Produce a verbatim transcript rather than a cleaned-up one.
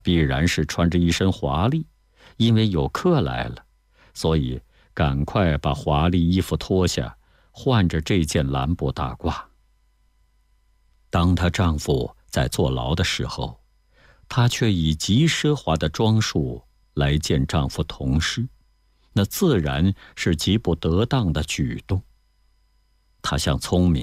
必然是穿着一身华丽，因为有客来了，所以赶快把华丽衣服脱下，换着这件蓝布大褂。当她丈夫在坐牢的时候，她却以极奢华的装束来见丈夫同师，那自然是极不得当的举动。她想聪明，